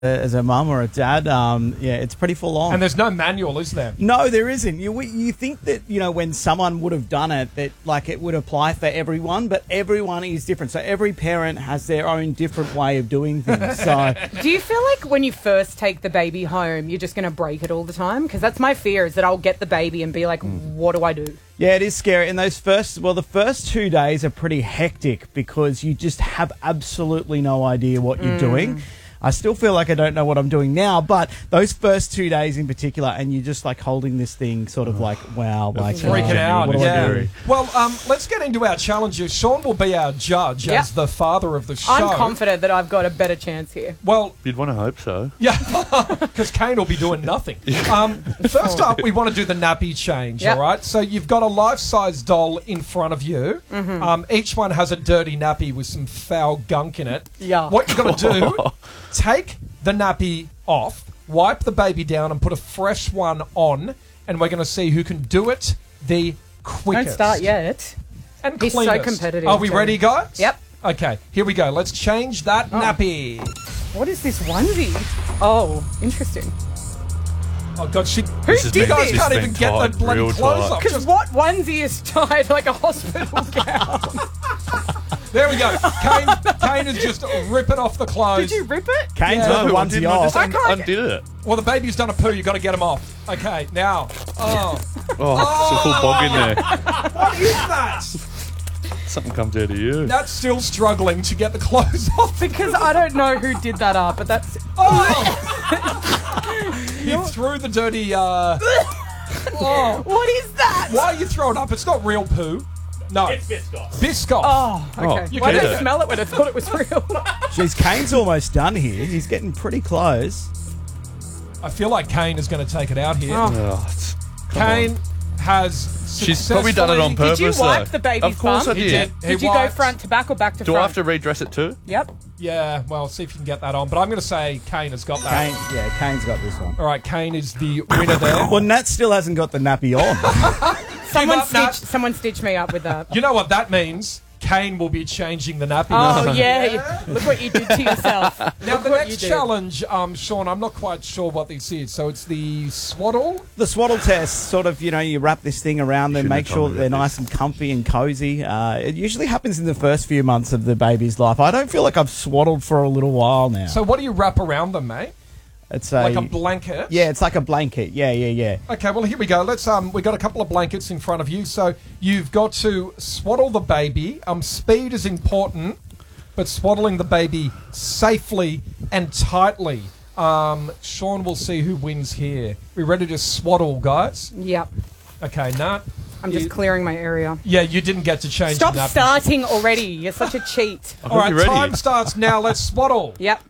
as a mum or a dad. Yeah, it's pretty full on. And there's no manual, is there? No, there isn't. You think that, when someone would have done it, that like it would apply for everyone, but everyone is different. So every parent has their own different way of doing things. So do you feel like when you first take the baby home, you're just going to break it all the time? Because that's my fear, is that I'll get the baby and be like, what do I do? yeah, it is scary. And the first 2 days are pretty hectic because you just have absolutely no idea what you're doing. I still feel like I don't know what I'm doing now, but those first 2 days in particular, and you're just like holding this thing sort of like, wow. Like, freaking out. What do I do? Well, let's get into our challenges. Sean will be our judge as the father of the show. I'm confident that I've got a better chance here. Well, you'd want to hope so. Yeah, because Kane will be doing nothing. First up, we want to do the nappy change, all right? So you've got a life-size doll in front of you. Each one has a dirty nappy with some foul gunk in it. Yeah. What you've got to do, take the nappy off, wipe the baby down and put a fresh one on, and we're going to see who can do it the quickest. Don't start yet. And He's cleanest. so competitive. Are we ready, guys? Yep. Okay, here we go. Let's change that nappy. What is this onesie? Oh, interesting. Oh, God, Who you did guys this? can't even get the bloody clothes off. Because what onesie is tied like a hospital gown? There we go. Kane is just ripping off the clothes. Did you rip it? Kane's got the onesie off. I just undid it. Well, the baby's done a poo. You've got to get him off. Okay, now. Oh, it's a full bog in there. What is that? Something comes out of you. That's still struggling to get the clothes off. Because I don't know who did that up, but that's... He threw the dirty... What is that? Why are you throwing up? It's not real poo. No. It's Biscoff. Biscoff. Oh, okay. you Why can did do I it. smell it when I thought it was real? Jeez, Kane's almost done here. He's getting pretty close. I feel like Kane is going to take it out here. Oh, Kane has she's probably done it on purpose. Did you wipe though. the baby's Of course bum? I did. Did you go front to back or back to Do front? I have to redress it too? Yep. Yeah, well, see if you can get that on. But I'm going to say Kane has got that. Kane's got this one. All right, Kane is the winner there. Well, Nat still hasn't got the nappy on. Someone stitched me up with that. You know what that means? Kane will be changing the nappy. Oh, yeah. Look what you did to yourself. Now, the next challenge, Sean, I'm not quite sure what this is. So it's the swaddle? The swaddle test, sort of, you wrap this thing around them, Shouldn't make have sure told that me they're about nice and comfy and cozy. It usually happens in the first few months of the baby's life. I don't feel like I've swaddled for a little while now. So what do you wrap around them, mate? It's like a blanket? Yeah, it's like a blanket. Yeah. Okay, well, here we go. Let's we've got a couple of blankets in front of you. So you've got to swaddle the baby. Speed is important, but swaddling the baby safely and tightly. Sean will see who wins here. We ready to swaddle, guys? Yep. Okay, Nat. I'm just clearing my area. Yeah, you didn't get to change Stop the nappy. starting already. You're such a cheat. All right, time starts now. Let's swaddle. Yep.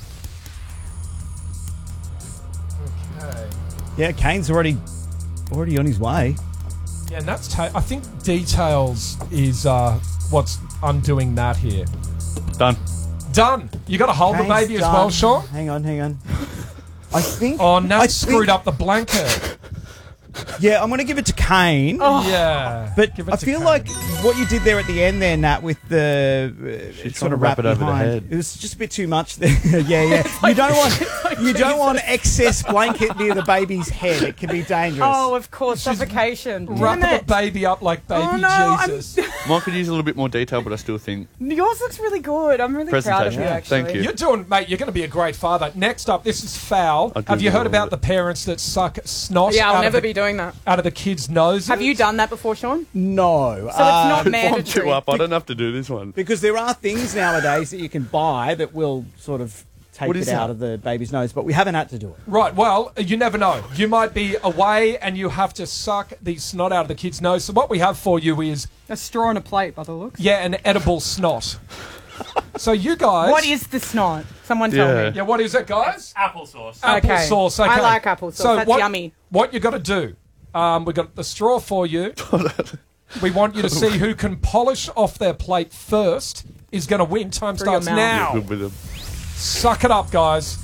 Yeah, Kane's already on his way. Yeah, and that's I think details is what's undoing that here. Done. You got to hold the Kane's baby as done. well, Sean. Hang on. I think. Oh, Nat screwed up the blanket. Yeah, I'm going to give it to Kane. Yeah, but give it I to feel Kane. like what you did there at the end there, Nat, with the She's sort trying of to wrap it over the behind. head. It was just a bit too much there. Yeah. You don't want excess blanket near the baby's head. It can be dangerous. Oh, of course, suffocation. Wrap the baby up like baby Jesus. Mine could use a little bit more detail, but I still think Yours looks really good. I'm really proud of you, Presentation. actually. Thank you. You're doing, mate. You're going to be a great father. Next up, this is foul. I do Have you do heard all about of the parents that suck snot? Yeah, I'll out never of the, be doing that. out of the kids' noses. Have you done that before, Sean? No. So it's not if I'm mandatory. too up, I don't have to do this one. Because there are things nowadays that you can buy that will sort of take What it is out that? of the baby's nose, but we haven't had to do it. Right, well, you never know. You might be away and you have to suck the snot out of the kid's nose. So what we have for you is... A straw and a plate, by the looks. Yeah, an edible snot. So you guys... What is the snot? Someone tell me. Yeah, what is it, guys? Applesauce. Applesauce, okay. I like applesauce. So That's what, yummy. What you got to do, we got the straw for you. We want you to see who can polish off their plate first is going to win. Time Through your starts mouth. now. Good with them. Suck it up, guys.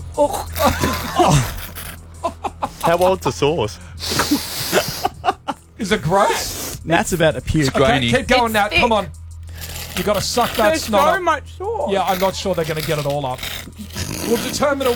How old's the sauce? Is it gross? Nat's about to puke. Okay, grainy. keep going, It's Nat. thick. Come on. You got to suck that There's snot so up. much sauce. Yeah, I'm not sure they're going to get it all up. will determine a